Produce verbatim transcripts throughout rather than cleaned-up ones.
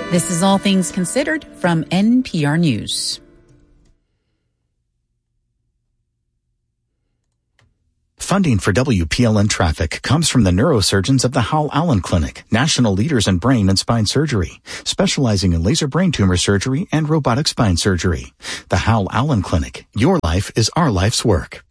This is All Things Considered from N P R News. Funding for W P L N Traffic comes from the neurosurgeons of the Howell Allen Clinic, national leaders in brain and spine surgery, specializing in laser brain tumor surgery and robotic spine surgery. The Howell Allen Clinic. Your life is our life's work.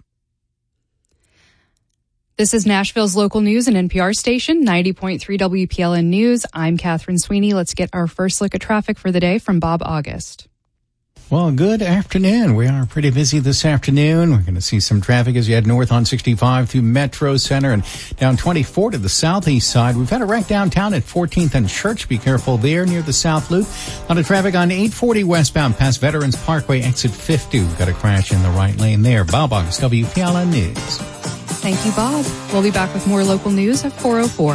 This is Nashville's local news and N P R station, ninety point three W P L N News. I'm Catherine Sweeney. Let's get our first look at traffic for the day from Bob August. Well, good afternoon. We are pretty busy this afternoon. We're going to see some traffic as you head north on sixty-five through Metro Center and down twenty-four to the southeast side. We've had a wreck downtown at fourteenth and Church. Be careful there near the South Loop. A lot of traffic on eight forty westbound past Veterans Parkway, exit fifty. We've got a crash in the right lane there. Bob August, W P L N News. Thank you, Bob. We'll be back with more local news at four oh four.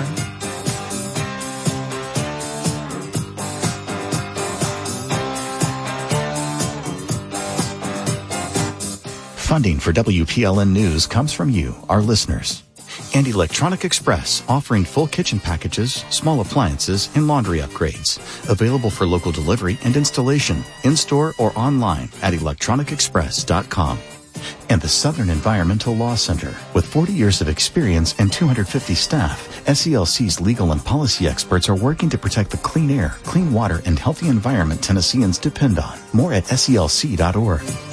Funding for W P L N News comes from you, our listeners. And Electronic Express, offering full kitchen packages, small appliances, and laundry upgrades. Available for local delivery and installation, in-store or online at electronic express dot com. And the Southern Environmental Law Center. With forty years of experience and two hundred fifty staff, S E L C's legal and policy experts are working to protect the clean air, clean water, and healthy environment Tennesseans depend on. More at S E L C dot org.